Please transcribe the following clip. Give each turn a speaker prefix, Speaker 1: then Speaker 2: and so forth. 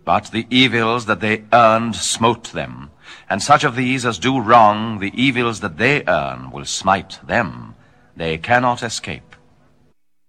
Speaker 1: But the evils that they earned smote them, and such of these as do wrong, the evils that they earn will smite them. They cannot escape.